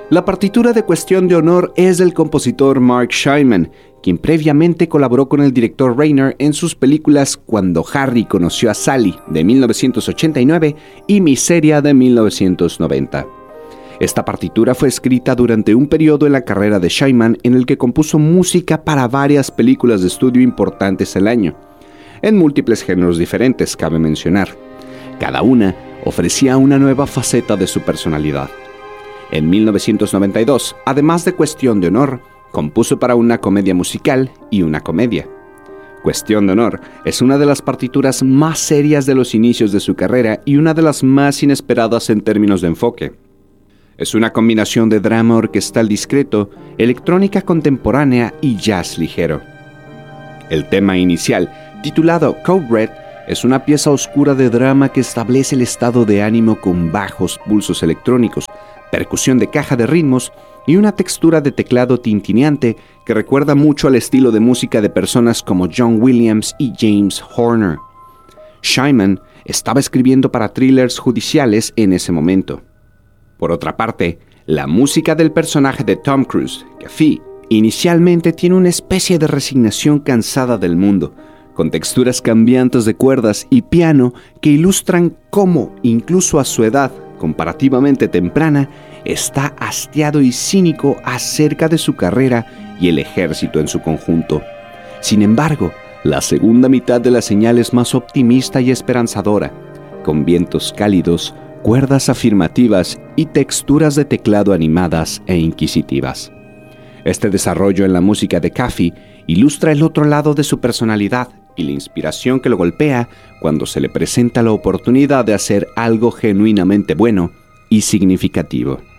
La partitura de Cuestión de Honor es del compositor Mark Scheinman, quien previamente colaboró con el director Reiner en sus películas Cuando Harry conoció a Sally, de 1989, y Miseria, de 1990. Esta partitura fue escrita durante un periodo en la carrera de Scheinman en el que compuso música para varias películas de estudio importantes del año, en múltiples géneros diferentes, cabe mencionar. Cada una ofrecía una nueva faceta de su personalidad. En 1992, además de Cuestión de Honor, compuso para una comedia musical y una comedia. Cuestión de Honor es una de las partituras más serias de los inicios de su carrera y una de las más inesperadas en términos de enfoque. Es una combinación de drama orquestal discreto, electrónica contemporánea y jazz ligero. El tema inicial, titulado Code Red, es una pieza oscura de drama que establece el estado de ánimo con bajos pulsos electrónicos, percusión de caja de ritmos y una textura de teclado tintineante que recuerda mucho al estilo de música de personas como John Williams y James Horner. Scheinman estaba escribiendo para thrillers judiciales en ese momento. Por otra parte, la música del personaje de Tom Cruise, Café, inicialmente tiene una especie de resignación cansada del mundo, con texturas cambiantes de cuerdas y piano que ilustran cómo, incluso a su edad comparativamente temprana, está hastiado y cínico acerca de su carrera y el ejército en su conjunto. Sin embargo, la segunda mitad de la señal es más optimista y esperanzadora, con vientos cálidos, cuerdas afirmativas y texturas de teclado animadas e inquisitivas. Este desarrollo en la música de Café ilustra el otro lado de su personalidad y la inspiración que lo golpea cuando se le presenta la oportunidad de hacer algo genuinamente bueno y significativo.